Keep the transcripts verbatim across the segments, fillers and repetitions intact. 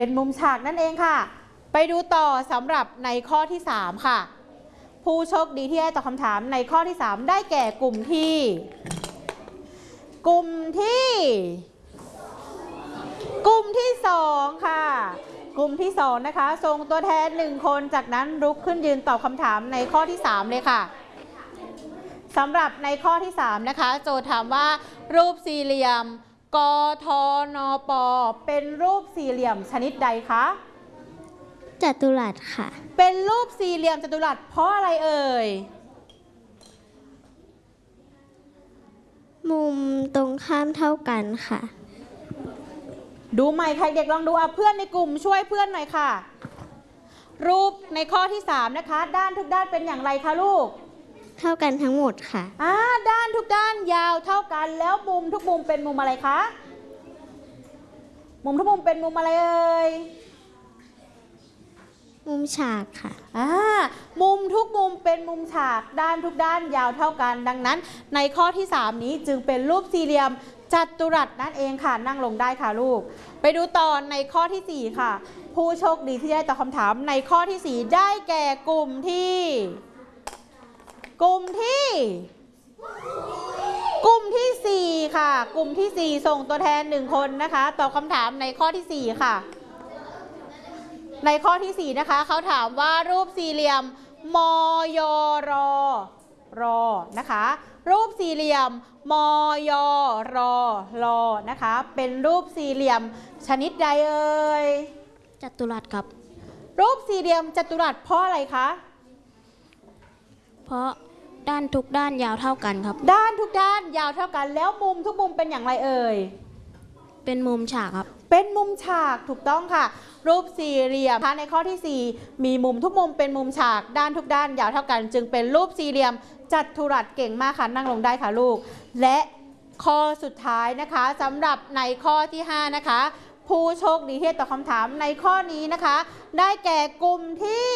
เป็นมุมฉากนั่นเองค่ะไปดูต่อสำหรับในข้อที่สามค่ะผู้โชคดีที่ได้ตอบคำถามในข้อที่สามได้แก่กลุ่มที่กลุ่มที่กลุ่มที่สองค่ะกลุ่มที่สองนะคะส่งตัวแทนหนึ่งคนจากนั้นลุกขึ้นยืนตอบคำถามในข้อที่สามเลยค่ะสำหรับในข้อที่สามนะคะโจทย์ถามว่ารูปสี่เหลี่ยมกทนปเป็นรูปสี่เหลี่ยมชนิดใดคะจัตุรัสค่ะเป็นรูปสี่เหลี่ยมจัตุรัสเพราะอะไรเอ่ยมุมตรงข้ามเท่ากันค่ะดูใหม่ใครเด็กลองดูเอาเพื่อนในกลุ่มช่วยเพื่อนหน่อยค่ะรูปในข้อที่สามนะคะด้านทุกด้านเป็นอย่างไรคะลูกเท่ากันทั้งหมดค่ะอ่าด้านทุกด้านยาวเท่ากันแล้วมุมทุกมุมเป็นมุมอะไรคะมุมทุกมุมเป็นมุมอะไรเอ่ยมุมฉากค่ะอ่ามุมทุกมุมเป็นมุมฉากด้านทุกด้านยาวเท่ากันดังนั้นในข้อที่สามนี้จึงเป็นรูปสี่เหลี่ยมจัตุรัสนั่นเองค่ะนั่งลงได้ค่ะลูกไปดูต่อในข้อที่สี่ค่ะผู้โชคดีที่ได้ตอบคำถามในข้อที่สี่ได้แก่กลุ่มที่กลุ่มที่กลุ่มที่สี่ค่ะกลุ่มที่สี่ส่งตัวแทนหนึ่งคนนะคะตอบคำถามในข้อที่สี่ค่ะในข้อที่สี่นะคะเขาถามว่ารูปสี่เหลี่ยมมยรรนะคะรูปสี่เหลี่ยมมยรรนะคะเป็นรูปสี่เหลี่ยมชนิดใดเอ่ยจัตุรัสครับรูปสี่เหลี่ยมจัตุรัสเพราะอะไรคะเพราะด้านทุกด้านยาวเท่ากันครับด้านทุกด้านยาวเท่ากันแล้วมุมทุกมุมเป็นอย่างไรเอ่ยเป็นมุมฉากครับเป็นมุมฉากถูกต้องค่ะรูปสี่เหลี่ยมในข้อที่สี่มีมุมทุกมุมเป็นมุมฉากด้านทุกด้านยาวเท่ากันจึงเป็นรูปสี่เหลี่ยมจัตุรัสเก่งมากค่ะนั่งลงได้ค่ะลูกและข้อสุดท้ายนะคะสำหรับในข้อที่ห้านะคะผู้โชคดีที่ตอบคำถามในข้อนี้นะคะได้แก่กลุ่มที่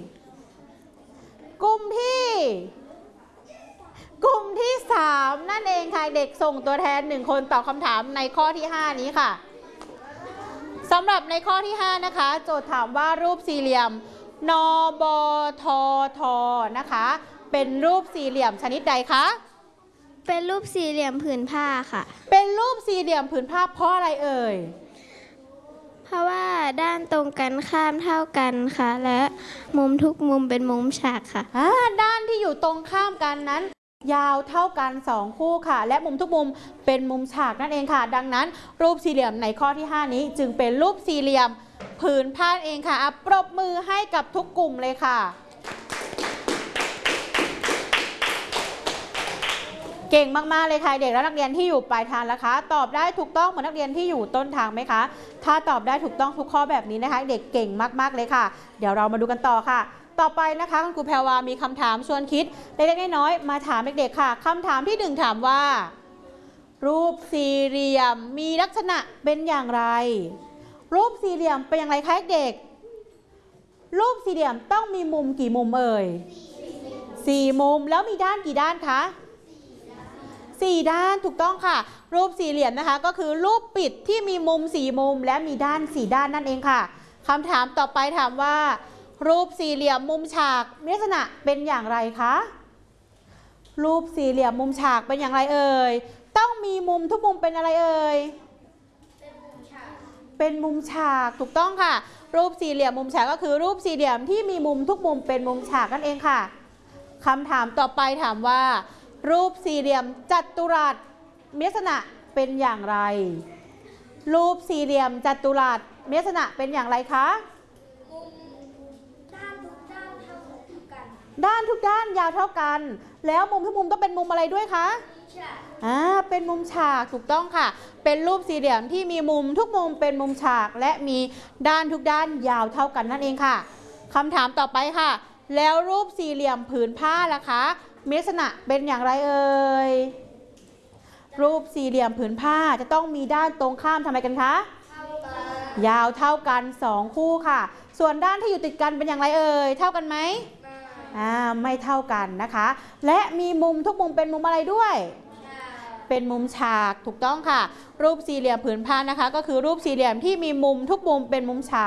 กลุ่มที่กลุ่มที่สามนั่นเองค่ะเด็กส่งตัวแทนหนึ่งคนตอบคำถามในข้อที่ห้านี้ค่ะสำหรับในข้อที่ห้านะคะโจทย์ถามว่ารูปสี่เหลี่ยมนบททนะคะเป็นรูปสี่เหลี่ยมชนิดใดคะเป็นรูปสี่เหลี่ยมผืนผ้าค่ะเป็นรูปสี่เหลี่ยมผืนผ้าเพราะอะไรเอ่ยเพราะว่าด้านตรงกันข้ามเท่ากันค่ะและมุมทุกมุมเป็นมุมฉากค่ะอ่าด้านที่อยู่ตรงข้ามกันนั้นยาวเท่ากันสองคู่ค่ะและมุมทุกมุมเป็นมุมฉากนั่นเองค่ะดังนั้นรูปสี่เหลี่ยมในข้อที่ห้านี้จึงเป็นรูปสี่เหลี่ยมผืนผ้าเองค่ะปรบมือให้กับทุกกลุ่มเลยค่ะเก่งมากๆเลยค่ะเด็กและนักเรียนที่อยู่ปลายทางนะคะตอบได้ถูกต้องเหมือนนักเรียนที่อยู่ต้นทางไหมคะถ้าตอบได้ถูกต้องทุกข้อแบบนี้นะคะเด็กเก่งมากๆเลยค่ะเดี๋ยวเรามาดูกันต่อค่ะต่อไปนะคะคุณครูแพรวามีคำถามชวนคิดเล็กๆน้อยๆมาถามเด็กๆค่ะคำถามที่หนึ่งถามว่ารูปสี่เหลี่ยมมีลักษณะเป็นอย่างไรรูปสี่เหลี่ยมเป็นอย่างไรคะเด็กรูปสี่เหลี่ยมต้องมีมุมกี่มุมเอ่ยสี่มุมแล้วมีด้านกี่ด้านคะสี่ด้านถูกต้องค่ะรูปสี่เหลี่ยมนะคะก็คือรูปปิดที่มีมุมสี่มุมและมีด้านสี่ด้านนั่นเองค่ะคำถามต่อไปถามว่ารูปสี่เหลี่ยมมุมฉากมีลักษณะเป็นอย่างไรคะรูปสี่เหลี่ยมมุมฉากเป็นอย่างไรเอ่ยต้องมีมุมทุกมุมเป็นอะไรเอ่ยเป็นมุมฉากถูกต้องค่ะรูปสี่เหลี่ยมมุมฉากก็คือรูปสี่เหลี่ยมที่มีมุมทุกมุมเป็นมุมฉากนั่นเองค่ะคำถามต่อไปถามว่ารูปสี่เหลี่ยมจัตุรัสมีลักษณะเป็นอย่างไรรูปสี่เหลี่ยมจัตุรัสมีลักษณะเป็นอย่างไรคะด้านทุกด้านยาวเท่ากันแล้วมุมทุกมุมต้องเป็นมุมอะไรด้วยคะอ่าเป็นมุมฉากถูกต้องค่ะเป็นรูปสี่เหลี่ยมที่มีมุมทุกมุมเป็นมุมฉากและมีด้านทุกด้านยาวเท่ากันนั่นเองค่ะคำถามต่อไปค่ะแล้วรูปสี่เหลี่ยมผืนผ้าล่ะคะมีลักษณะเป็นอย่างไรเอ่ยรูปสี่เหลี่ยมผืนผ้าจะต้องมีด้านตรงข้ามทำไมกันคะยาวเท่ากันสองคู่ค่ะส่วนด้านที่อยู่ติดกันเป็นอย่างไรเอ่ยเท่ากันไหมอ่าไม่เท่ากันนะคะและมีมุมทุกมุมเป็นมุมอะไรด้วยเป็นมุมฉากถูกต้องค่ะรูปสี่เหลี่ยมผืนผ้านะคะก็คือรูปสี่เหลี่ยมที่มีมุมทุกมุมเป็นมุมฉาก